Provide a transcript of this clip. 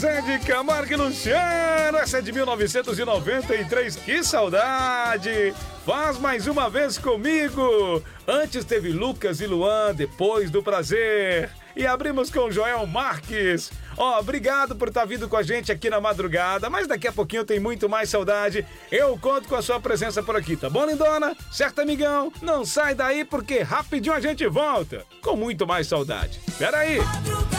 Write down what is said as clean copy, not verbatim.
Zé de Camargo e Luciano, essa é de 1993, que saudade! Faz mais uma vez comigo. Antes teve Lucas e Luan, depois do prazer. E abrimos com Joel Marques. Obrigado por estar vindo com a gente aqui na madrugada, mas daqui a pouquinho tem muito mais saudade. Eu conto com a sua presença por aqui, tá bom, lindona? Certo, amigão? Não sai daí porque rapidinho a gente volta com muito mais saudade. Pera aí.